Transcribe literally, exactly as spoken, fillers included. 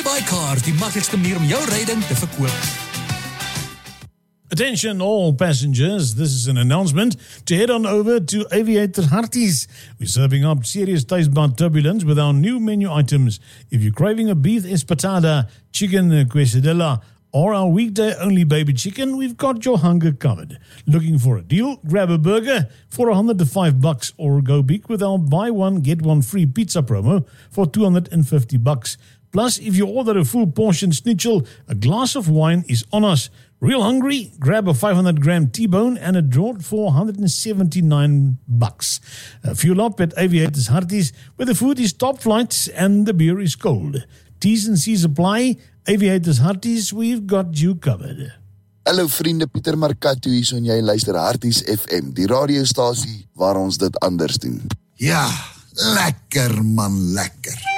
iBuyCars, die maklikste manier om jou ryding te verkoop. Attention all passengers, this is an announcement to head on over to Aviator Harties. We're serving up serious taste bud turbulence with our new menu items. If you're craving a beef espetada, chicken quesadilla, or our weekday-only baby chicken, we've got your hunger covered. Looking for a deal? Grab a burger for one hundred five bucks or go big with our buy one, get one free pizza promo for two hundred fifty bucks. Plus, if you order a full portion schnitzel, a glass of wine is on us. Real hungry? Grab a five hundred gram T-bone and a draught for one hundred seventy-nine bucks. Fuel up at Aviators Harties, where the food is top flight and the beer is cold. T's and C's apply. Aviators Harties, we've got you covered. Hallo vriende, Pieter Marcato hier, en jy luister Harties F M, die radiostasie waar ons dit anders doen. Ja, lekker man, lekker.